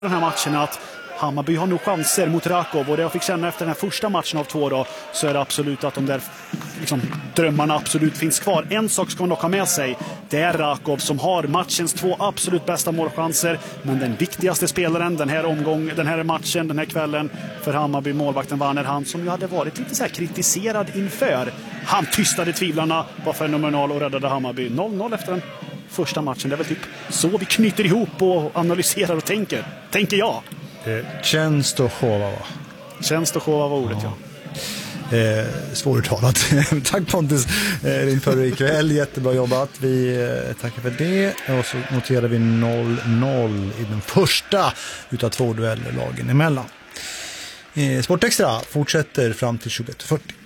den här matchen att Hammarby har nog chanser mot Rakov, och det jag fick känna efter den här första matchen av 2 då, så är det absolut att de där drömmarna absolut finns kvar. En sak ska man dock ha med sig, det är Rakov som har matchens 2 absolut bästa målchanser, men den viktigaste spelaren den här matchen, den här kvällen för Hammarby, målvakten Werner Hand, som ju hade varit lite så här kritiserad inför. Han tystade tvivlarna, var fenomenal och räddade Hammarby. 0-0 efter den första matchen. Det är väl typ så vi knyter ihop och analyserar och tänker jag. Częstochowa. Częstochowa var ordet, ja. Svåruttalat. Tack Pontus för ikväll, jättebra jobbat. Vi tackar för det. Och så noterar vi 0-0 i den första utav 2 dueller lagen emellan. Sportextra fortsätter fram till 21:40.